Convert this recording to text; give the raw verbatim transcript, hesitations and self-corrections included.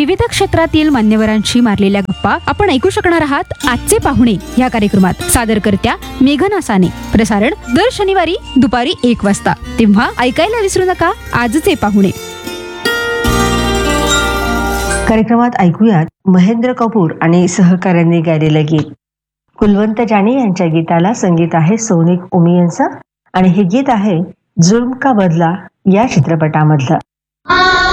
विविध क्षेत्रातील मान्यवरांशी मारलेल्या गप्पा आपण ऐकू शकणार आहात आजचे पाहुणे या कार्यक्रमात. सादरकर्त्या मेघना साने. प्रसारण दर शनिवारी दुपारी एक वाजता. तेव्हा ऐकायला विसरू नका आजचे पाहुणे. कार्यक्रमात ऐकूयात महेंद्र कपूर आणि सहकाऱ्यांनी गायलेलं गीत. कुलवंत जानी यांच्या गीताला संगीत आहे सोनिक उमी यांचं आणि हे गीत आहे जुल्म का बदला या चित्रपटामधलं.